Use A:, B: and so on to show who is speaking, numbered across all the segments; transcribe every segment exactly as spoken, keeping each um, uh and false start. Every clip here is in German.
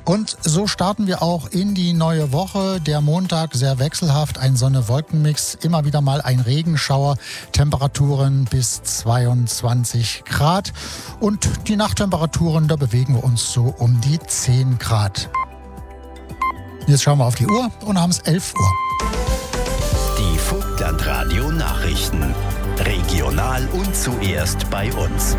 A: Und so starten wir auch in die neue Woche. Der Montag sehr wechselhaft, ein Sonne-Wolken-Mix, immer wieder mal ein Regenschauer, Temperaturen bis zweiundzwanzig Grad. Und die Nachttemperaturen, da bewegen wir uns so um die zehn Grad. Jetzt schauen wir auf die Uhr und haben es elf Uhr.
B: Die Vogtlandradio Nachrichten. Regional und zuerst bei uns.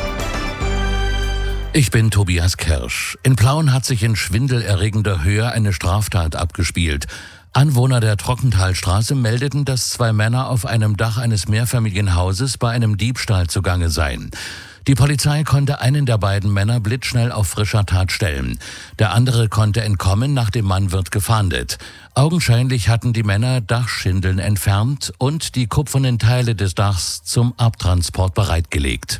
C: Ich bin Tobias Kirsch. In Plauen hat sich in schwindelerregender Höhe eine Straftat abgespielt. Anwohner der Trockenthalstraße meldeten, dass zwei Männer auf einem Dach eines Mehrfamilienhauses bei einem Diebstahl zugange seien. Die Polizei konnte einen der beiden Männer blitzschnell auf frischer Tat stellen. Der andere konnte entkommen, nach dem Mann wird gefahndet. Augenscheinlich hatten die Männer Dachschindeln entfernt und die kupfernen Teile des Dachs zum Abtransport bereitgelegt.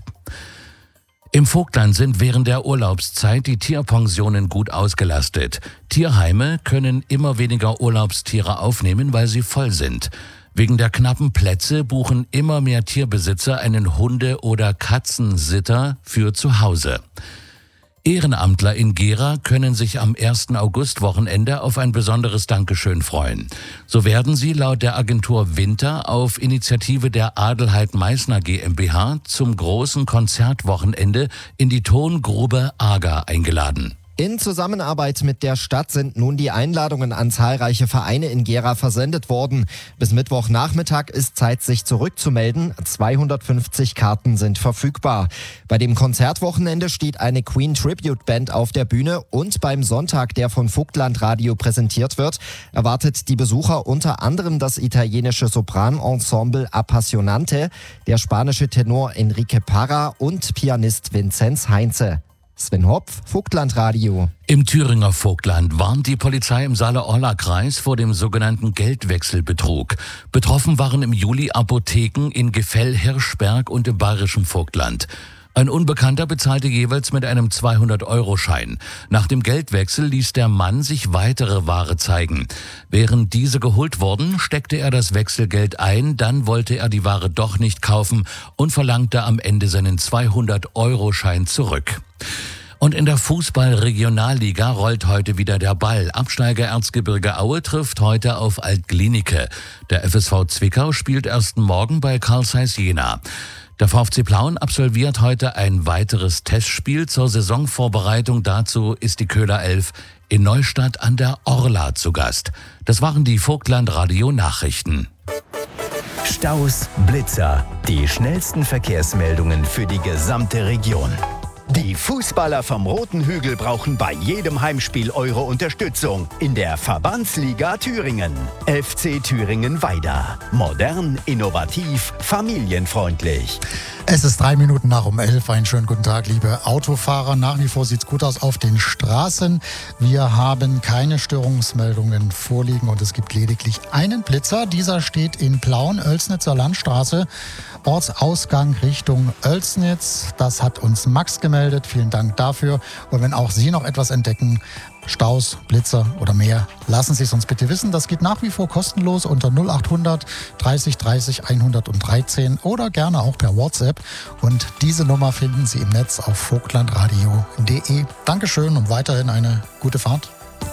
C: Im Vogtland sind während der Urlaubszeit die Tierpensionen gut ausgelastet. Tierheime können immer weniger Urlaubstiere aufnehmen, weil sie voll sind. Wegen der knappen Plätze buchen immer mehr Tierbesitzer einen Hunde- oder Katzensitter für zu Hause. Ehrenamtler in Gera können sich am ersten August-Wochenende auf ein besonderes Dankeschön freuen. So werden sie laut der Agentur Winter auf Initiative der Adelheid Meißner GmbH zum großen Konzertwochenende in die Tongrube Ager eingeladen.
D: In Zusammenarbeit mit der Stadt sind nun die Einladungen an zahlreiche Vereine in Gera versendet worden. Bis Mittwochnachmittag ist Zeit, sich zurückzumelden. zweihundertfünfzig Karten sind verfügbar. Bei dem Konzertwochenende steht eine Queen Tribute Band auf der Bühne und beim Sonntag, der von Vogtlandradio präsentiert wird, erwartet die Besucher unter anderem das italienische Sopranensemble Appassionante, der spanische Tenor Enrique Parra und Pianist Vinzenz Heinze. Sven Hopf, Vogtlandradio.
C: Im Thüringer Vogtland warnt die Polizei im Saale-Orla-Kreis vor dem sogenannten Geldwechselbetrug. Betroffen waren im Juli Apotheken in Gefell, Hirschberg und im bayerischen Vogtland. Ein Unbekannter bezahlte jeweils mit einem zweihundert-Euro-Schein. Nach dem Geldwechsel ließ der Mann sich weitere Ware zeigen. Während diese geholt wurden, steckte er das Wechselgeld ein, dann wollte er die Ware doch nicht kaufen und verlangte am Ende seinen zweihundert-Euro-Schein zurück. Und in der Fußball-Regionalliga rollt heute wieder der Ball. Absteiger Erzgebirge Aue trifft heute auf Alt-Glienicke. Der F S V Zwickau spielt erst morgen bei Carl Zeiss Jena. Der VfC Plauen absolviert heute ein weiteres Testspiel zur Saisonvorbereitung. Dazu ist die Köhler Elf in Neustadt an der Orla zu Gast. Das waren die Vogtlandradio Nachrichten.
B: Staus, Blitzer, die schnellsten Verkehrsmeldungen für die gesamte Region. Die Fußballer vom Roten Hügel brauchen bei jedem Heimspiel eure Unterstützung in der Verbandsliga Thüringen. F C Thüringen Weida. Modern, innovativ, familienfreundlich.
A: Es ist drei Minuten nach um elf. Einen schönen guten Tag, liebe Autofahrer. Nach wie vor sieht es gut aus auf den Straßen. Wir haben keine Störungsmeldungen vorliegen und es gibt lediglich einen Blitzer. Dieser steht in Plauen, Oelsnitzer Landstraße, Ortsausgang Richtung Oelsnitz. Das hat uns Max gemeldet. Vielen Dank dafür. Und wenn auch Sie noch etwas entdecken, Staus, Blitzer oder mehr, lassen Sie es uns bitte wissen. Das geht nach wie vor kostenlos unter null achthundert dreißig dreißig hundertdreizehn oder gerne auch per WhatsApp. Und diese Nummer finden Sie im Netz auf vogtlandradio punkt de. Dankeschön und weiterhin eine gute Fahrt.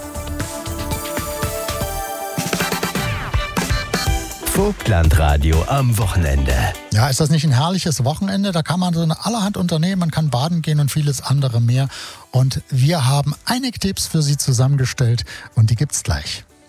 B: Vogtlandradio am Wochenende.
A: Ja, ist das nicht ein herrliches Wochenende? Da kann man so allerhand unternehmen, man kann baden gehen und vieles andere mehr. Und wir haben einige Tipps für Sie zusammengestellt und die gibt's gleich.